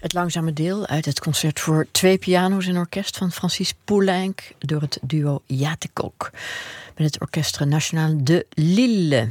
Het langzame deel uit het concert voor 2 piano's en orkest van Francis Poulenc door het duo Jatekok met het Orchestre National de Lille.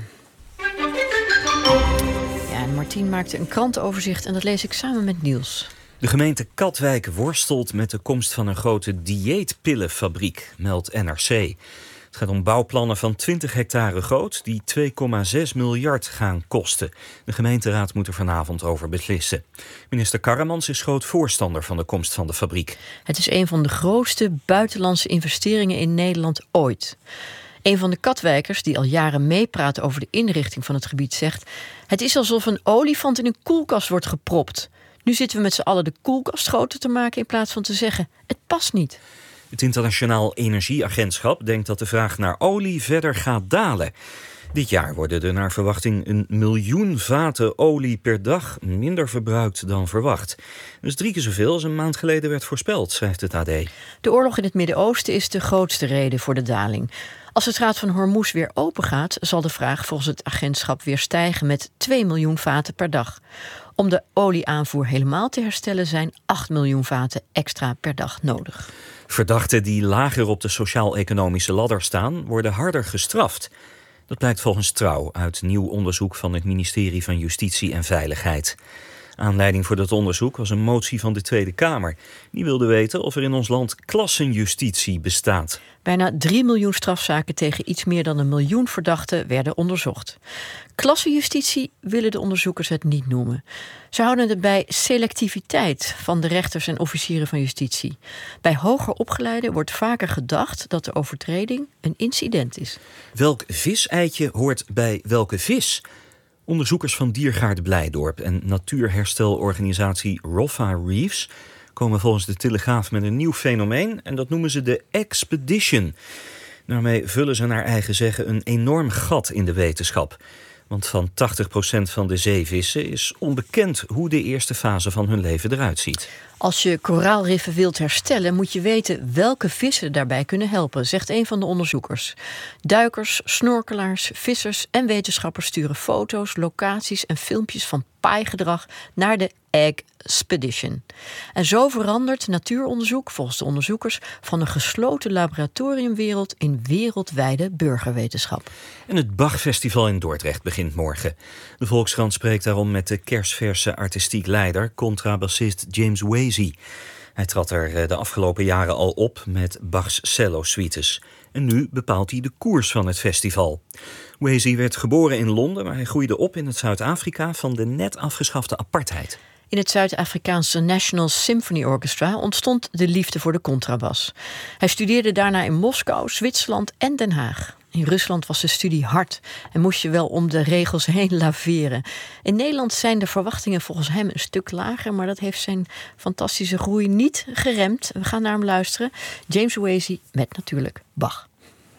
Ja, en Martien maakte een krantenoverzicht en dat lees ik samen met Niels. De gemeente Katwijk worstelt met de komst van een grote dieetpillenfabriek, meldt NRC. Het gaat om bouwplannen van 20 hectare groot die 2,6 miljard gaan kosten. De gemeenteraad moet er vanavond over beslissen. Minister Karremans is groot voorstander van de komst van de fabriek. Het is een van de grootste buitenlandse investeringen in Nederland ooit. Een van de Katwijkers, die al jaren meepraat over de inrichting van het gebied, zegt: het is alsof een olifant in een koelkast wordt gepropt. Nu zitten we met z'n allen de koelkast groter te maken in plaats van te zeggen: het past niet. Het Internationaal Energieagentschap denkt dat de vraag naar olie verder gaat dalen. Dit jaar worden er naar verwachting 1 miljoen vaten olie per dag minder verbruikt dan verwacht. Dus 3 keer zoveel als een maand geleden werd voorspeld, schrijft het AD. De oorlog in het Midden-Oosten is de grootste reden voor de daling. Als het Straat van Hormuz weer open gaat, zal de vraag volgens het agentschap weer stijgen met 2 miljoen vaten per dag. Om de olieaanvoer helemaal te herstellen zijn 8 miljoen vaten extra per dag nodig. Verdachten die lager op de sociaal-economische ladder staan, worden harder gestraft. Dat blijkt volgens Trouw uit nieuw onderzoek van het ministerie van Justitie en Veiligheid. Aanleiding voor dat onderzoek was een motie van de Tweede Kamer. Die wilde weten of er in ons land klassenjustitie bestaat. Bijna 3 miljoen strafzaken tegen iets meer dan 1 miljoen verdachten werden onderzocht. Klassenjustitie willen de onderzoekers het niet noemen. Ze houden het bij selectiviteit van de rechters en officieren van justitie. Bij hoger opgeleiden wordt vaker gedacht dat de overtreding een incident is. Welk viseitje hoort bij welke vis? Onderzoekers van Diergaarde Blijdorp en natuurherstelorganisatie Roffa Reefs komen volgens de Telegraaf met een nieuw fenomeen en dat noemen ze de expedition. Daarmee vullen ze naar eigen zeggen een enorm gat in de wetenschap. Want van 80% van de zeevissen is onbekend hoe de eerste fase van hun leven eruit ziet. Als je koraalriffen wilt herstellen, moet je weten welke vissen daarbij kunnen helpen, zegt een van de onderzoekers. Duikers, snorkelaars, vissers en wetenschappers sturen foto's, locaties en filmpjes van paaigedrag naar de Expedition. En zo verandert natuuronderzoek, volgens de onderzoekers, van een gesloten laboratoriumwereld in wereldwijde burgerwetenschap. En het Bachfestival in Dordrecht begint morgen. De Volkskrant spreekt daarom met de kersverse artistiek leider, contrabassist James Wasey. Hij trad er de afgelopen jaren al op met Bachs cello-suites. En nu bepaalt hij de koers van het festival. Wasey werd geboren in Londen, maar hij groeide op in het Zuid-Afrika van de net afgeschafte apartheid. In het Zuid-Afrikaanse National Symphony Orchestra ontstond de liefde voor de contrabas. Hij studeerde daarna in Moskou, Zwitserland en Den Haag. In Rusland was de studie hard en moest je wel om de regels heen laveren. In Nederland zijn de verwachtingen volgens hem een stuk lager, maar dat heeft zijn fantastische groei niet geremd. We gaan naar hem luisteren. James Wasey met natuurlijk Bach.